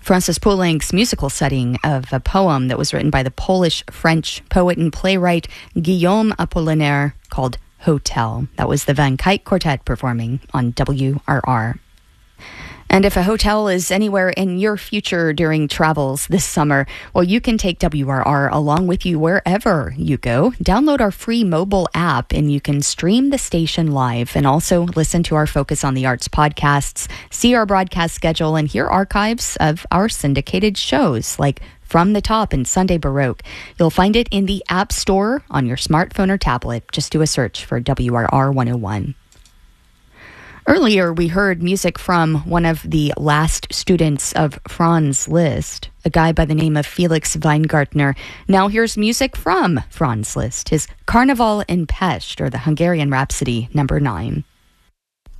Francis Poulenc's musical setting of a poem that was written by the Polish-French poet and playwright Guillaume Apollinaire called Hotel. That was the Van Kuyk Quartet performing on WRR. And if a hotel is anywhere in your future during travels this summer, well, you can take WRR along with you wherever you go. Download our free mobile app and you can stream the station live and also listen to our Focus on the Arts podcasts, see our broadcast schedule, and hear archives of our syndicated shows like From the Top and Sunday Baroque. You'll find it in the App Store on your smartphone or tablet. Just do a search for WRR 101. Earlier, we heard music from one of the last students of Franz Liszt, a guy by the name of Felix Weingartner. Now here's music from Franz Liszt, his Carnival in Pest, or the Hungarian Rhapsody No. 9.